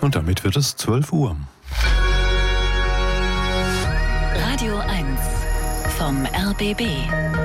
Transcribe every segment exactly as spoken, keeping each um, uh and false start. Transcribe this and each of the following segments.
Und damit wird es zwölf Uhr. Radio eins vom R B B.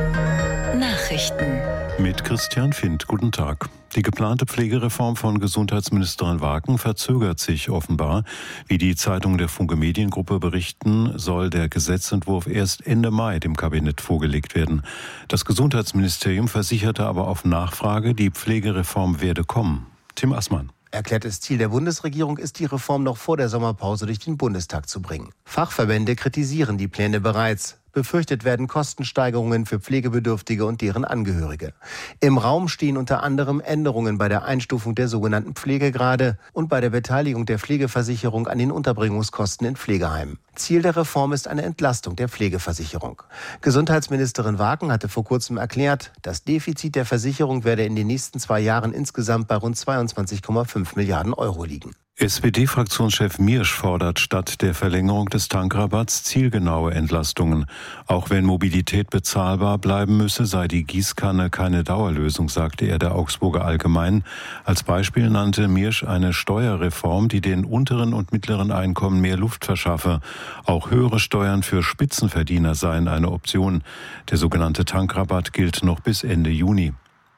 Nachrichten. Mit Christian Findt. Guten Tag. Die geplante Pflegereform von Gesundheitsministerin Wagen verzögert sich offenbar. Wie die Zeitungen der Funke Mediengruppe berichten, soll der Gesetzentwurf erst Ende Mai dem Kabinett vorgelegt werden. Das Gesundheitsministerium versicherte aber auf Nachfrage, die Pflegereform werde kommen. Tim Assmann. Erklärtes Ziel der Bundesregierung ist, die Reform noch vor der Sommerpause durch den Bundestag zu bringen. Fachverbände kritisieren die Pläne bereits. Befürchtet werden Kostensteigerungen für Pflegebedürftige und deren Angehörige. Im Raum stehen unter anderem Änderungen bei der Einstufung der sogenannten Pflegegrade und bei der Beteiligung der Pflegeversicherung an den Unterbringungskosten in Pflegeheimen. Ziel der Reform ist eine Entlastung der Pflegeversicherung. Gesundheitsministerin Wagen hatte vor kurzem erklärt, das Defizit der Versicherung werde in den nächsten zwei Jahren insgesamt bei rund zweiundzwanzig Komma fünf Milliarden Euro liegen. S P D-Fraktionschef Miersch fordert statt der Verlängerung des Tankrabatts zielgenaue Entlastungen. Auch wenn Mobilität bezahlbar bleiben müsse, sei die Gießkanne keine Dauerlösung, sagte er der Augsburger Allgemeinen. Als Beispiel nannte Miersch eine Steuerreform, die den unteren und mittleren Einkommen mehr Luft verschaffe. Auch höhere Steuern für Spitzenverdiener seien eine Option. Der sogenannte Tankrabatt gilt noch bis Ende Juni.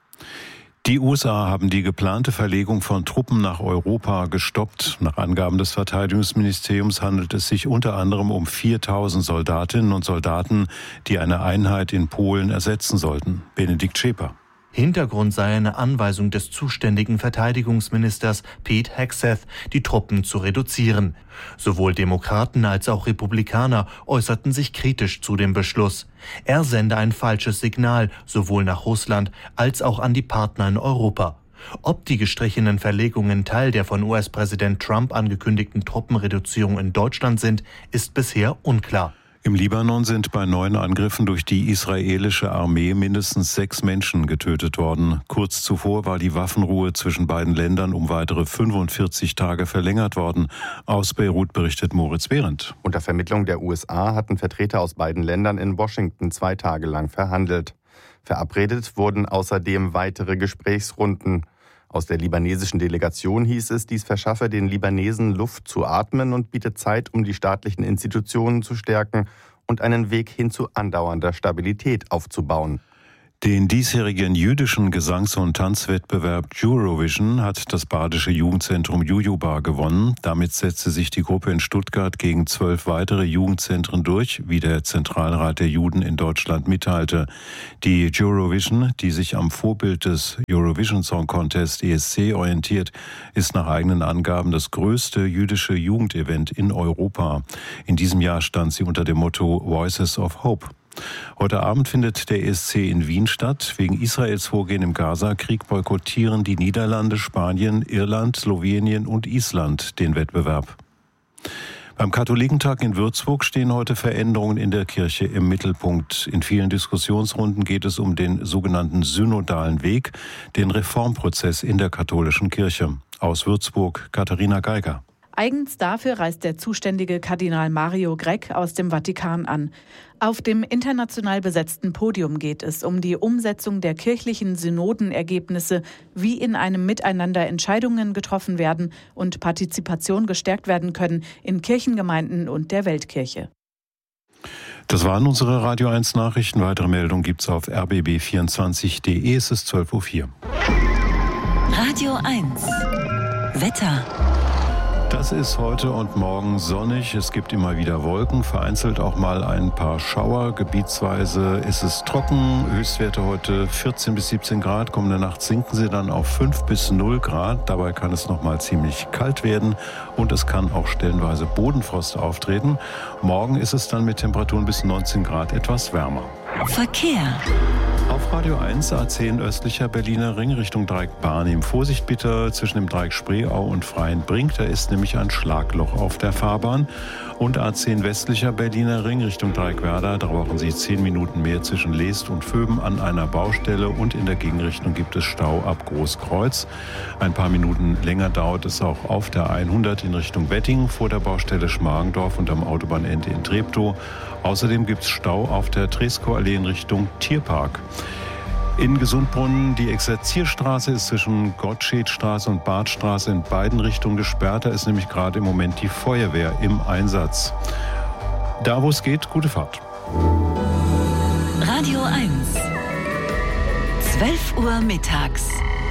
Die U S A haben die geplante Verlegung von Truppen nach Europa gestoppt. Nach Angaben des Verteidigungsministeriums handelt es sich unter anderem um viertausend Soldatinnen und Soldaten, die eine Einheit in Polen ersetzen sollten. Benedikt Schäper. Hintergrund sei eine Anweisung des zuständigen Verteidigungsministers Pete Hegseth, die Truppen zu reduzieren. Sowohl Demokraten als auch Republikaner äußerten sich kritisch zu dem Beschluss. Er sende ein falsches Signal, sowohl nach Russland als auch an die Partner in Europa. Ob die gestrichenen Verlegungen Teil der von U S-Präsident Trump angekündigten Truppenreduzierung in Deutschland sind, ist bisher unklar. Im Libanon sind bei neuen Angriffen durch die israelische Armee mindestens sechs Menschen getötet worden. Kurz zuvor war die Waffenruhe zwischen beiden Ländern um weitere fünfundvierzig Tage verlängert worden. Aus Beirut berichtet Moritz Behrendt. Unter Vermittlung der U S A hatten Vertreter aus beiden Ländern in Washington zwei Tage lang verhandelt. Verabredet wurden außerdem weitere Gesprächsrunden. Aus der libanesischen Delegation hieß es, dies verschaffe den Libanesen Luft zu atmen und biete Zeit, um die staatlichen Institutionen zu stärken und einen Weg hin zu andauernder Stabilität aufzubauen. Den diesjährigen jüdischen Gesangs- und Tanzwettbewerb Eurovision hat das badische Jugendzentrum Jujuba gewonnen. Damit setzte sich die Gruppe in Stuttgart gegen zwölf weitere Jugendzentren durch, wie der Zentralrat der Juden in Deutschland mitteilte. Die Eurovision, die sich am Vorbild des Eurovision Song Contest E S C orientiert, ist nach eigenen Angaben das größte jüdische Jugendevent in Europa. In diesem Jahr stand sie unter dem Motto Voices of Hope. Heute Abend findet der E S C in Wien statt. Wegen Israels Vorgehen im Gaza-Krieg boykottieren die Niederlande, Spanien, Irland, Slowenien und Island den Wettbewerb. Beim Katholikentag in Würzburg stehen heute Veränderungen in der Kirche im Mittelpunkt. In vielen Diskussionsrunden geht es um den sogenannten synodalen Weg, den Reformprozess in der katholischen Kirche. Aus Würzburg, Katharina Geiger. Eigens dafür reist der zuständige Kardinal Mario Grech aus dem Vatikan an. Auf dem international besetzten Podium geht es um die Umsetzung der kirchlichen Synodenergebnisse, wie in einem Miteinander Entscheidungen getroffen werden und Partizipation gestärkt werden können in Kirchengemeinden und der Weltkirche. Das waren unsere Radio eins Nachrichten. Weitere Meldungen gibt's auf r b b vierundzwanzig punkt d e. Es ist zwölf Uhr vier. Radio eins. Wetter. Das ist heute und morgen sonnig. Es gibt immer wieder Wolken, vereinzelt auch mal ein paar Schauer. Gebietsweise ist es trocken. Höchstwerte heute vierzehn bis siebzehn Grad. Kommende Nacht sinken sie dann auf fünf bis null Grad. Dabei kann es noch mal ziemlich kalt werden und es kann auch stellenweise Bodenfrost auftreten. Morgen ist es dann mit Temperaturen bis neunzehn Grad etwas wärmer. Verkehr. Auf Radio eins A zehn östlicher Berliner Ring Richtung Dreieck Barnim. Vorsicht bitte zwischen dem Dreieck Spreeau und Freienbrink. Da ist nämlich ein Schlagloch auf der Fahrbahn. Und A zehn westlicher Berliner Ring Richtung Dreieck Werder. Da brauchen Sie zehn Minuten mehr zwischen Leest und Vöben an einer Baustelle. Und in der Gegenrichtung gibt es Stau ab Großkreuz. Ein paar Minuten länger dauert es auch auf der hundert in Richtung Wettingen vor der Baustelle Schmargendorf und am Autobahnende in Treptow. Außerdem gibt es Stau auf der Treskow-Allee in Richtung Tierpark. In Gesundbrunnen, die Exerzierstraße ist zwischen Gottschedstraße und Badstraße in beiden Richtungen gesperrt. Da ist nämlich gerade im Moment die Feuerwehr im Einsatz. Da, wo es geht, gute Fahrt. Radio eins. zwölf Uhr mittags.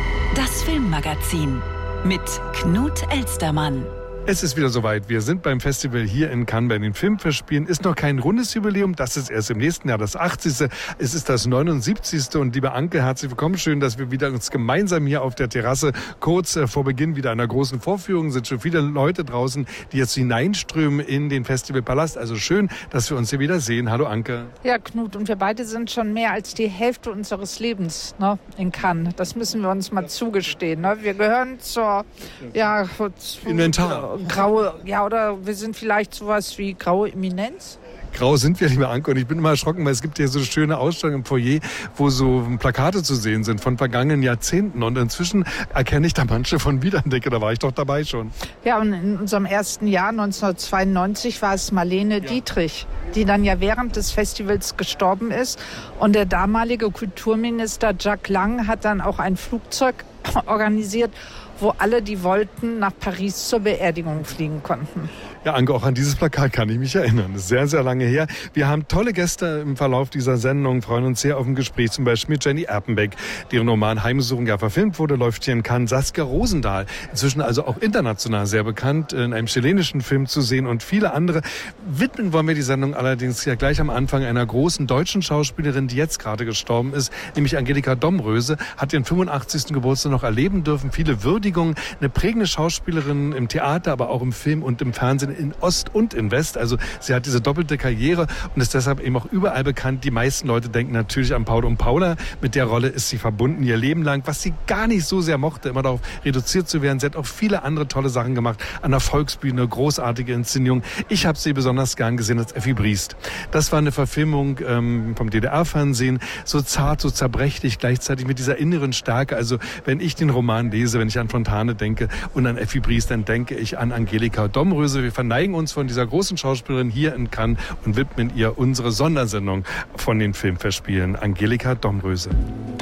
Das Filmmagazin mit Knut Elstermann. Es ist wieder soweit. Wir sind beim Festival hier in Cannes bei den Filmfestspielen. Ist noch kein rundes Jubiläum, das ist erst im nächsten Jahr das achtzigste. Es ist das neunundsiebzigste. Und liebe Anke, herzlich willkommen. Schön, dass wir wieder uns gemeinsam hier auf der Terrasse kurz äh, vor Beginn wieder einer großen Vorführung sind. Schon viele Leute draußen, die jetzt hineinströmen in den Festivalpalast. Also schön, dass wir uns hier wieder sehen. Hallo Anke. Ja, Knut, und wir beide sind schon mehr als die Hälfte unseres Lebens, ne, in Cannes. Das müssen wir uns mal zugestehen. Ne? Wir gehören zur, ja, zu, Inventar. Graue, ja, oder wir sind vielleicht sowas wie graue Eminenz. Grau sind wir, liebe Anke, und ich bin immer erschrocken, weil es gibt hier so schöne Ausstellungen im Foyer, wo so Plakate zu sehen sind von vergangenen Jahrzehnten, und inzwischen erkenne ich da manche von Wiederentdecke, da war ich doch dabei schon. Ja, und in unserem ersten Jahr neunzehnhundertzweiundneunzig war es Marlene ja. Dietrich, die dann ja während des Festivals gestorben ist, und der damalige Kulturminister Jacques Lang hat dann auch ein Flugzeug organisiert, wo alle, die wollten, nach Paris zur Beerdigung fliegen konnten. Ja, Anke, auch an dieses Plakat kann ich mich erinnern. Das ist sehr, sehr lange her. Wir haben tolle Gäste im Verlauf dieser Sendung, freuen uns sehr auf ein Gespräch, zum Beispiel mit Jenny Erpenbeck, deren Roman Heimsuchung ja verfilmt wurde, läuft hier in Cannes. Saskia Rosendahl, inzwischen also auch international sehr bekannt, in einem chilenischen Film zu sehen, und viele andere. Widmen wollen wir die Sendung allerdings ja gleich am Anfang einer großen deutschen Schauspielerin, die jetzt gerade gestorben ist, nämlich Angelika Domröse, hat ihren fünfundachtzigsten Geburtstag noch erleben dürfen. Viele Würdigungen, eine prägende Schauspielerin im Theater, aber auch im Film und im Fernsehen, in Ost und in West. Also sie hat diese doppelte Karriere und ist deshalb eben auch überall bekannt. Die meisten Leute denken natürlich an Paul und Paula. Mit der Rolle ist sie verbunden ihr Leben lang, was sie gar nicht so sehr mochte, immer darauf reduziert zu werden. Sie hat auch viele andere tolle Sachen gemacht. An der Volksbühne, großartige Inszenierung. Ich habe sie besonders gern gesehen als Effi Briest. Das war eine Verfilmung ähm, vom D D R-Fernsehen. So zart, so zerbrechlich, gleichzeitig mit dieser inneren Stärke. Also wenn ich den Roman lese, wenn ich an Fontane denke und an Effi Briest, dann denke ich an Angelika Domröse. Wir verneigen uns von dieser großen Schauspielerin hier in Cannes und widmen ihr unsere Sondersendung von den Filmfestspielen. Angelika Domröse.